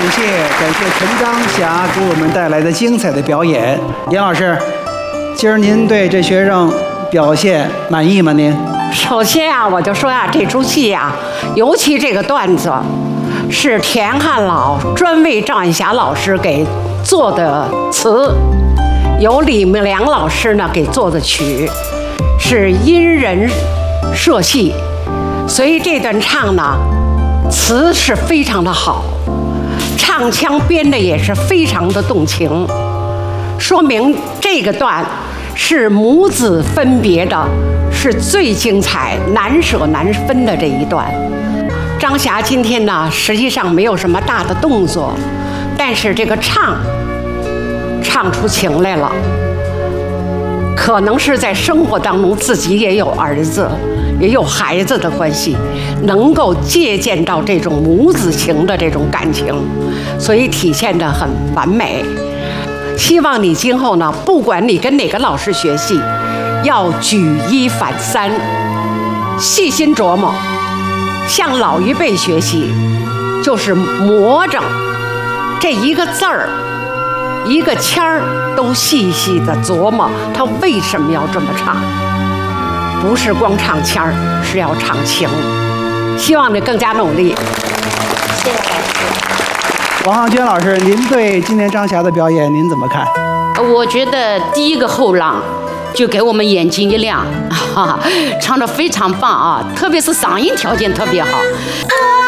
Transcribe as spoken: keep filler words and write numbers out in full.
谢感谢陈章霞给我们带来的精彩的表演。严老师，今儿您对这学生表现满意吗？您？ 首先啊，我就说啊，这出戏啊，尤其这个段子，是田汉老专为赵艳霞老师给做的词，由李明良老师呢给做的曲，是因人设戏，所以这段唱呢，词是非常的好，唱腔编的也是非常的动情，说明这个段是母子分别的，是最精彩、难舍难分的这一段。张霞今天呢，实际上没有什么大的动作，但是这个唱唱出情来了。可能是在生活当中自己也有儿子，也有孩子的关系，能够借鉴到这种母子情的这种感情，所以体现得很完美。希望你今后呢，不管你跟哪个老师学戏，要举一反三，细心琢磨。向老一辈学习，就是磨着这一个字儿、一个签儿，都细细的琢磨，他为什么要这么唱？不是光唱签儿，是要唱情。希望你更加努力。谢谢老师。 王浩娟老师，您对今天张霞的表演您怎么看？ 我觉得第一个后浪就给我们眼睛一亮，哈哈，唱得非常棒啊，特别是嗓音条件特别好。